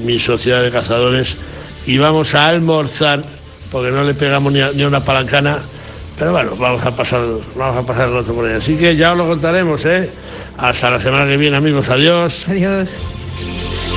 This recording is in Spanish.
mi sociedad de cazadores, y vamos a almorzar, porque no le pegamos ni una palancana, pero bueno, vamos a pasar el rato por ahí. Así que ya os lo contaremos, ¿eh? Hasta la semana que viene, amigos. Adiós. Adiós.